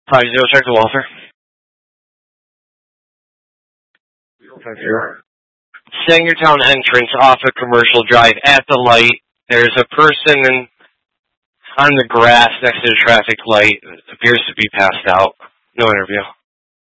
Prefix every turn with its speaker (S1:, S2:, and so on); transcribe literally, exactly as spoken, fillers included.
S1: Five zero, check the welfare. Sangertown entrance off a commercial drive at the light. There's a person in, on the grass next to the traffic light. Appears to be passed out. No interview.